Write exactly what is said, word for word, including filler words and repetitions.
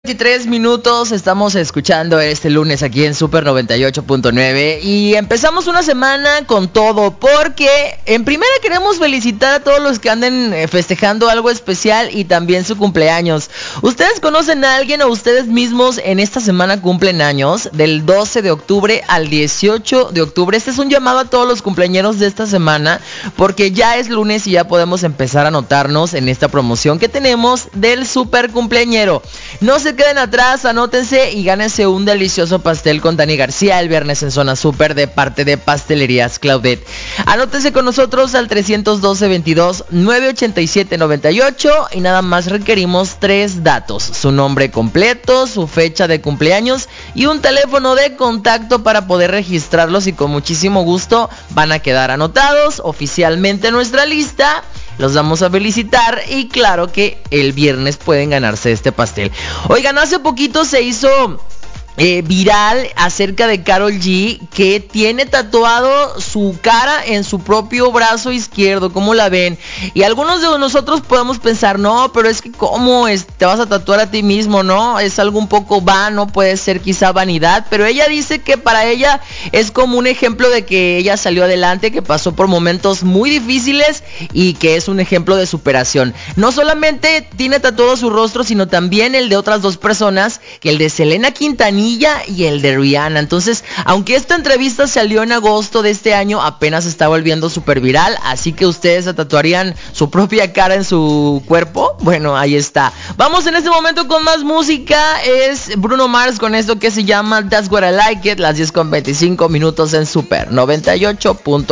veintitrés minutos, estamos escuchando este lunes aquí en Super noventa y ocho punto nueve y empezamos una semana con todo porque en primera queremos felicitar a todos los que anden festejando algo especial y también su cumpleaños. ¿Ustedes conocen a alguien o ustedes mismos en esta semana cumplen años? Del doce de octubre al dieciocho de octubre. Este es un llamado a todos los cumpleañeros de esta semana porque ya es lunes y ya podemos empezar a anotarnos en esta promoción que tenemos del super cumpleañero. No se queden atrás, anótense y gánense un delicioso pastel con Dani García el viernes en Zona Super de parte de Pastelerías Claudet. Anótense con nosotros al trescientos doce, veintidós, novecientos ochenta y siete, noventa y ocho y nada más requerimos tres datos: su nombre completo, su fecha de cumpleaños y un teléfono de contacto para poder registrarlos, y con muchísimo gusto van a quedar anotados oficialmente en nuestra lista. Los vamos a felicitar y claro que el viernes pueden ganarse este pastel. Oigan, hace poquito se hizo eh, viral acerca de Karol G, que tiene tatuado su cara en su propio brazo izquierdo. ¿Cómo la ven? Y algunos de nosotros podemos pensar, no, pero es que ¿cómo es? Te vas a tatuar a ti mismo, ¿no? Es algo un poco vano, puede ser quizá vanidad, pero ella dice que para ella es como un ejemplo de que ella salió adelante, que pasó por momentos muy difíciles y que es un ejemplo de superación. No solamente tiene tatuado su rostro, sino también el de otras dos personas, que el de Selena Quintanilla y el de Rihanna. Entonces, aunque esta entrevista salió en agosto de este año, apenas está volviendo súper viral. Así que ustedes se tatuarían su propia cara en su cuerpo. Bueno, ahí está. Vamos en este momento con más música. Es Bruno Mars con esto que se llama That's What I Like It. Las diez con veinticinco minutos en Super noventa y ocho punto